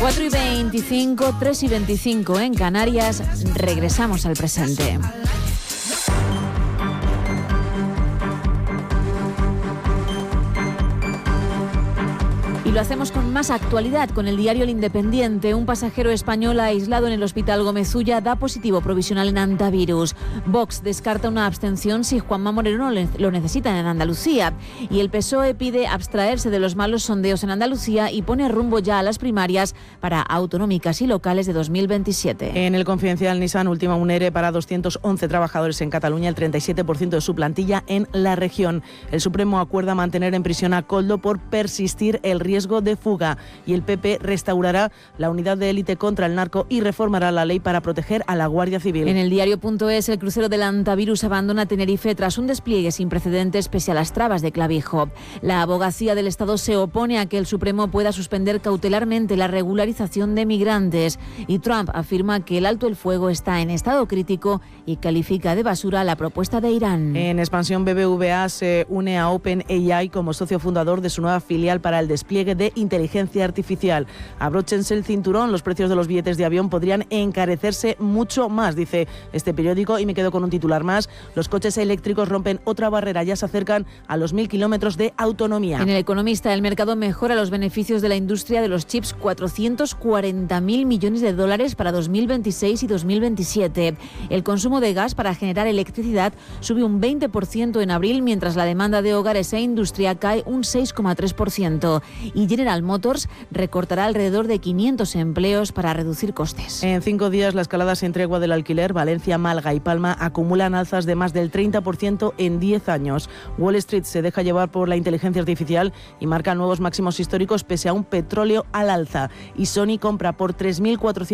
4:25, 3:25 en Canarias. Regresamos al presente. Y lo hacemos con más actualidad, con el diario El Independiente. Un pasajero español aislado en el Hospital Gómez Ulla da positivo provisional en antivirus. Vox descarta una abstención si Juanma Moreno lo necesita en Andalucía. Y el PSOE pide abstraerse de los malos sondeos en Andalucía y pone rumbo ya a las primarias para autonómicas y locales de 2027. En El Confidencial, Nissan ultima un ERE para 211 trabajadores en Cataluña, el 37% de su plantilla en la región. El Supremo acuerda mantener en prisión a Koldo por persistir el riesgo de fuga, y el PP restaurará la unidad de élite contra el narco y reformará la ley para proteger a la Guardia Civil. En el diario.es, el crucero del antivirus abandona Tenerife tras un despliegue sin precedentes pese a las trabas de Clavijo. La abogacía del Estado se opone a que el Supremo pueda suspender cautelarmente la regularización de migrantes, y Trump afirma que el alto el fuego está en estado crítico y califica de basura la propuesta de Irán. En expansión, BBVA se une a OpenAI como socio fundador de su nueva filial para el despliegue de inteligencia artificial. Abróchense el cinturón, los precios de los billetes de avión podrían encarecerse mucho más, dice este periódico, y me quedo con un titular más. Los coches eléctricos rompen otra barrera, ya se acercan a los 1.000 kilómetros de autonomía. En El Economista, el mercado mejora los beneficios de la industria de los chips, 440.000 millones de dólares para 2026 y 2027. El consumo de gas para generar electricidad sube un 20% en abril, mientras la demanda de hogares e industria cae un 6,3%. Y General Motors recortará alrededor de 500 empleos para reducir costes. En 5 días, la escalada sin tregua del alquiler, Valencia, Málaga y Palma acumulan alzas de más del 30% en 10 años. Wall Street se deja llevar por la inteligencia artificial y marca nuevos máximos históricos pese a un petróleo al alza. Y Sony compra por 3.400